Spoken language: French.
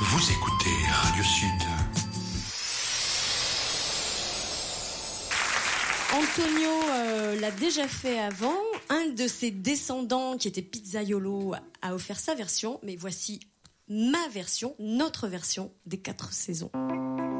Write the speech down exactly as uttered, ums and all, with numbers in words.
Vous écoutez Radio Sud. Antonio euh, l'a déjà fait avant. Un de ses descendants, qui était Pizzaiolo, a offert sa version. Mais voici ma version, notre version des quatre saisons.